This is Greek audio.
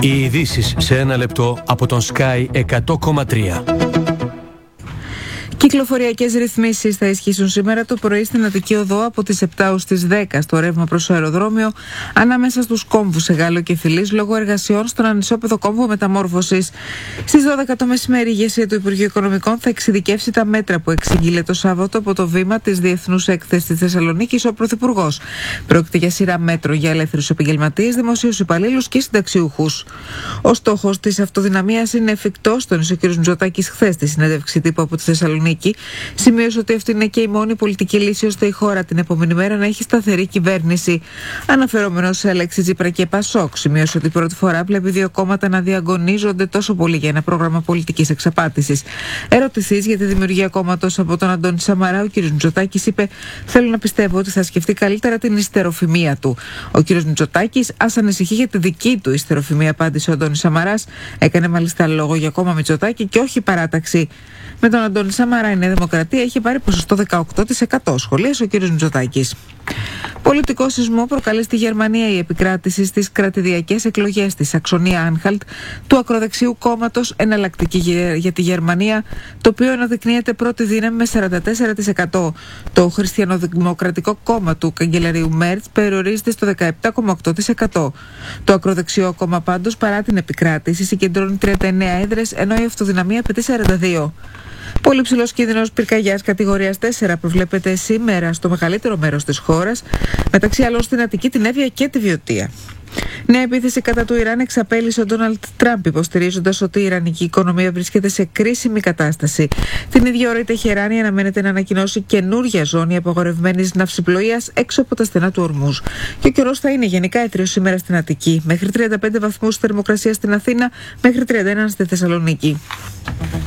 Οι ειδήσεις σε ένα λεπτό από τον Sky 100,3. Κυκλοφοριακές ρυθμίσεις θα ισχύσουν σήμερα το πρωί στην Αττική Οδό από τις 7 ως τις 10 στο ρεύμα προς το αεροδρόμιο, ανάμεσα στους κόμβους Εγάλο και Φιλής, λόγω εργασιών στον ανισόπεδο κόμβο μεταμόρφωσης. Στις 12 το μεσημέρι, η ηγεσία του Υπουργείου Οικονομικών θα εξειδικεύσει τα μέτρα που εξήγηλε το Σάββατο από το βήμα της Διεθνούς Έκθεσης της Θεσσαλονίκης ο Πρωθυπουργός. Πρόκειται για σειρά μέτρων για ελεύθερους επαγγελματίες, δημοσίους υπαλλήλους και συνταξιούχους. Ο στόχος της αυτοδυναμίας είναι εφικτός, τόνισε ο κ. Μητσοτάκης χθες στη συνέντευξη τύπου από τη Θεσσαλονίκη. Σημείωσε ότι αυτή είναι και η μόνη πολιτική λύση ώστε η χώρα την επόμενη μέρα να έχει σταθερή κυβέρνηση. Αναφερόμενος σε Αλέξη Τσίπρα και Πασόκ, σημείωσε ότι πρώτη φορά βλέπει δύο κόμματα να διαγωνίζονται τόσο πολύ για ένα πρόγραμμα πολιτικής εξαπάτησης. Ερωτηθής για τη δημιουργία κόμματος από τον Αντώνη Σαμαρά, ο κ. Μητσοτάκης είπε: «Θέλω να πιστεύω ότι θα σκεφτεί καλύτερα την ιστεροφημία του». Ο κ. Μητσοτάκης ας ανησυχεί για τη δική του ιστεροφημία, απάντησε ο Αντώνης Σαμαράς. Έκανε μάλιστα λόγο για κόμμα Μητσοτάκη και όχι παράταξη. Με τον Αντώνη Σαμαρά η Νέα Δημοκρατία έχει πάρει ποσοστό 18%, σχολίασε ο κ. Μητσοτάκης. Πολιτικό σεισμό προκαλεί στη Γερμανία η επικράτηση στις κρατηδιακές εκλογές στη Σαξονία-Άνχαλτ του ακροδεξιού κόμματος Εναλλακτική για τη Γερμανία, το οποίο αναδεικνύεται πρώτη δύναμη με 44%. Το Χριστιανοδημοκρατικό κόμμα του καγκελαρίου Μέρτς περιορίζεται στο 17,8%. Το ακροδεξιό κόμμα πάντως, παρά την επικράτηση, συγκεντρώνει 39 έδρες, ενώ η αυτοδυναμία απαιτεί 42. Πολύ ψηλός κίνδυνος πυρκαγιάς κατηγορίας 4 προβλέπεται σήμερα στο μεγαλύτερο μέρος της χώρας, μεταξύ άλλων στην Αττική, την Εύβοια και τη Βιωτία. Νέα επίθεση κατά του Ιράν εξαπέλυσε ο Ντόναλντ Τραμπ, υποστηρίζοντας ότι η ιρανική οικονομία βρίσκεται σε κρίσιμη κατάσταση. Την ίδια ώρα η Τεχεράνη αναμένεται να ανακοινώσει καινούρια ζώνη απαγορευμένης ναυσιπλοείας έξω από τα στενά του Ορμούζ. Και ο καιρός θα είναι γενικά έθριος σήμερα στην Αττική, μέχρι 35 βαθμούς θερμοκρασία στην Αθήνα, μέχρι 31 στη Θεσσαλονίκη.